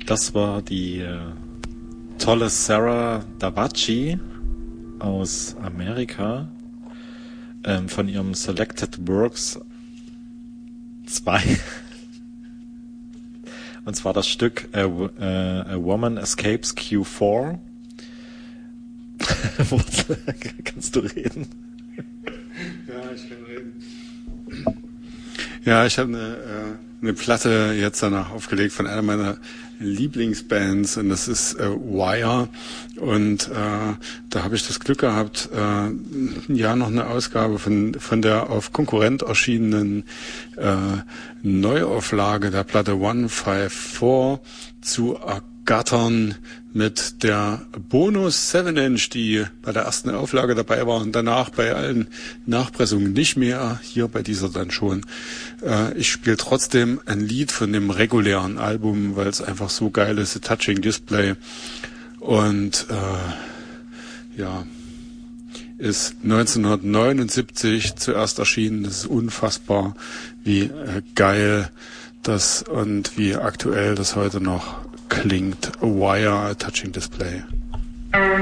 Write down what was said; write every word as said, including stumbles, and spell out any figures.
Das war die äh, tolle Sarah Davachi aus Amerika ähm, von ihrem Selected Works zwei. Und zwar das Stück A, uh, A Woman Escapes Q vier. Kannst du reden? Ja, ich kann reden. Ja, ich habe eine, äh, eine Platte jetzt danach aufgelegt von einer meiner Lieblingsbands und das ist äh, Wire und äh, da habe ich das Glück gehabt, äh, ja noch eine Ausgabe von von der auf Konkurrent erschienenen äh, Neuauflage der Platte one five four zu ergattern mit der Bonus seven Inch, die bei der ersten Auflage dabei war und danach bei allen Nachpressungen nicht mehr, hier bei dieser dann schon. Äh, ich spiele trotzdem ein Lied von dem regulären Album, weil es einfach so geil ist, A Touching Display. Und äh, ja, ist neunzehnhundertneunundsiebzig zuerst erschienen. Das ist unfassbar, wie äh, geil das und wie aktuell das heute noch klingt. A Wire, A Touching Display.